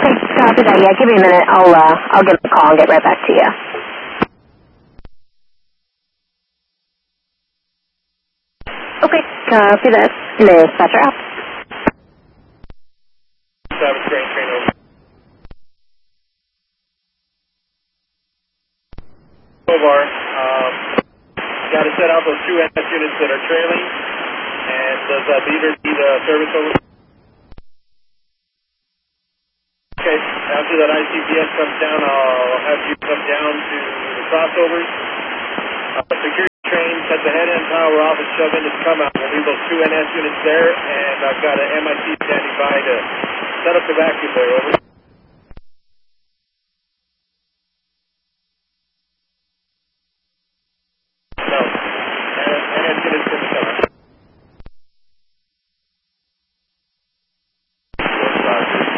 Okay, copy that. Yeah, give me a minute. I'll give him a call and get right back to you. Okay, copy that. Dispatcher out. Train over. Bovar, got to set out those 2 NS units that are trailing, and does leader need service over? Okay, after that ICBS comes down, I'll have you come down to the crossovers. Security train, set the head end power off and shove into the come out. We'll leave those 2 NS units there, and I've got an MIT standing by to set up the vacuum there, over.